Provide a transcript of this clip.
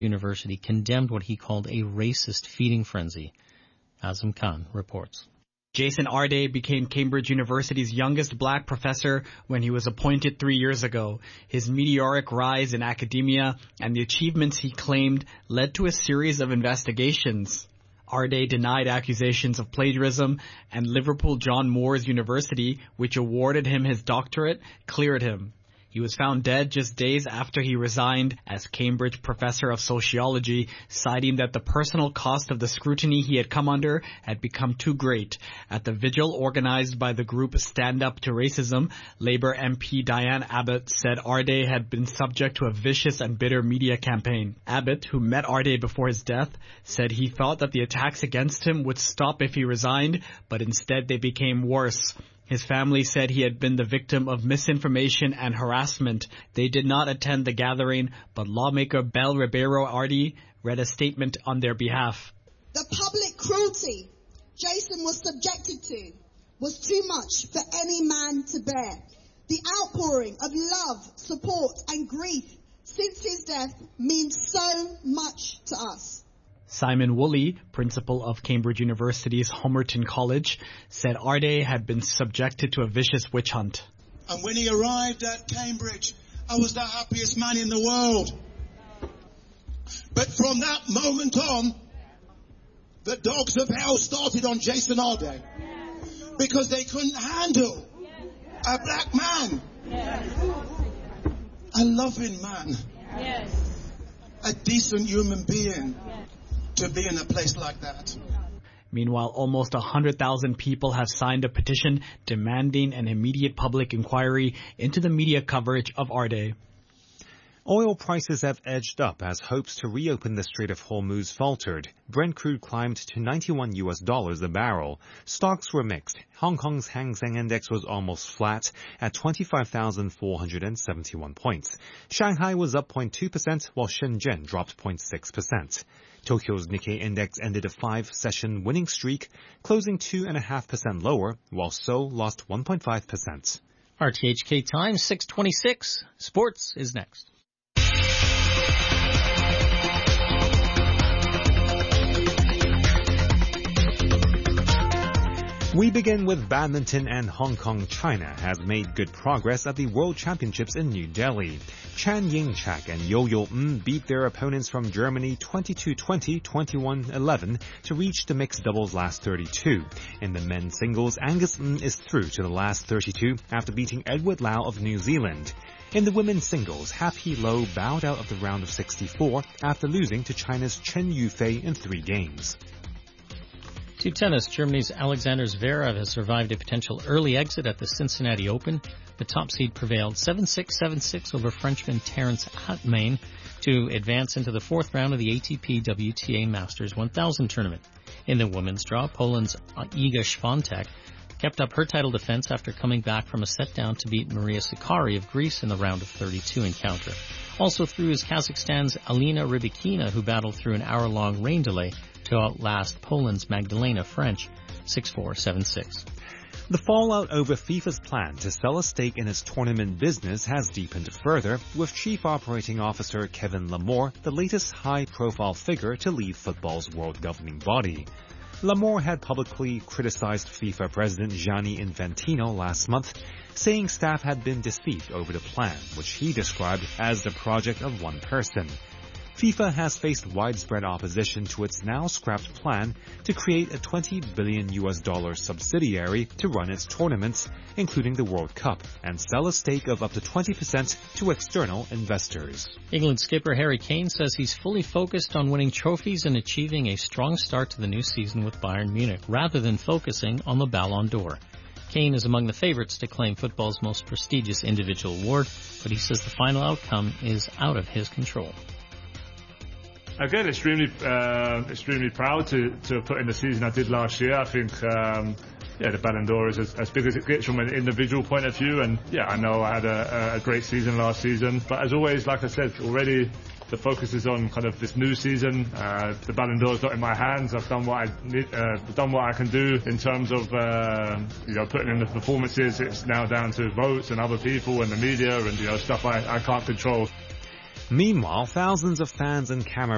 University condemned what he called a racist feeding frenzy. Azam Khan reports. Jason Arday became Cambridge University's youngest black professor when he was appointed 3 years ago. His meteoric rise in academia and the achievements he claimed led to a series of investigations. Arday denied accusations of plagiarism, and Liverpool John Moores University, which awarded him his doctorate, cleared him. He was found dead just days after he resigned as Cambridge Professor of Sociology, citing that the personal cost of the scrutiny he had come under had become too great. At the vigil organized by the group Stand Up to Racism, Labour MP Diane Abbott said Arday had been subject to a vicious and bitter media campaign. Abbott, who met Arday before his death, said he thought that the attacks against him would stop if he resigned, but instead they became worse. His family said he had been the victim of misinformation and harassment. They did not attend the gathering, but lawmaker Bel Ribeiro Ardy read a statement on their behalf. The public cruelty Jason was subjected to was too much for any man to bear. The outpouring of love, support and grief since his death means so much to us. Simon Woolley, principal of Cambridge University's Homerton College, said Arday had been subjected to a vicious witch hunt. And when he arrived at Cambridge, I was the happiest man in the world. But from that moment on, the dogs of hell started on Jason Arday because they couldn't handle a black man, a loving man, a decent human being. To be in a place like that. Meanwhile, almost 100,000 people have signed a petition demanding an immediate public inquiry into the media coverage of Arday. Oil prices have edged up as hopes to reopen the Strait of Hormuz faltered. Brent crude climbed to $91 a barrel. Stocks were mixed. Hong Kong's Hang Seng Index was almost flat at 25,471 points. Shanghai was up 0.2%, while Shenzhen dropped 0.6%. Tokyo's Nikkei Index ended a 5-session winning streak, closing 2.5% lower, while Seoul lost 1.5%. RTHK Time, 6:26. Sports is next. We begin with badminton, and Hong Kong China has made good progress at the World Championships in New Delhi. Chan Ying-chak and Yo-Yo beat their opponents from Germany 22-20, 21-11 to reach the mixed doubles last 32. In the men's singles, Angus is through to the last 32 after beating Edward Lau of New Zealand. In the women's singles, Hap Hee Lo bowed out of the round of 64 after losing to China's Chen Yufei in 3 games. To tennis, Germany's Alexander Zverev has survived a potential early exit at the Cincinnati Open. The top seed prevailed 7-6, 7-6 over Frenchman Terence Hatmain to advance into the 4th round of the ATP WTA Masters 1000 tournament. In the women's draw, Poland's Iga Świątek kept up her title defense after coming back from a set down to beat Maria Sakkari of Greece in the round of 32 encounter. Also through is Kazakhstan's Alina Rybakina, who battled through an hour-long rain delay to outlast Poland's Magdalena French 6-4, 7-6. The fallout over FIFA's plan to sell a stake in its tournament business has deepened further, with Chief Operating Officer Kevin Lamore the latest high-profile figure to leave football's world governing body. Lamore had publicly criticized FIFA President Gianni Infantino last month, saying staff had been deceived over the plan, which he described as the project of one person. FIFA has faced widespread opposition to its now scrapped plan to create a $20 billion subsidiary to run its tournaments, including the World Cup, and sell a stake of up to 20% to external investors. England skipper Harry Kane says he's fully focused on winning trophies and achieving a strong start to the new season with Bayern Munich, rather than focusing on the Ballon d'Or. Kane is among the favorites to claim football's most prestigious individual award, but he says the final outcome is out of his control. Again, extremely proud to have put in the season I did last year. I think, the Ballon d'Or is as big as it gets from an individual point of view. And I know I had a great season last season. But as always, like I said, already the focus is on kind of this new season. The Ballon d'Or is not in my hands. I've done what I can do in terms of putting in the performances. It's now down to votes and other people and the media and stuff I can't control. Meanwhile, thousands of fans and camera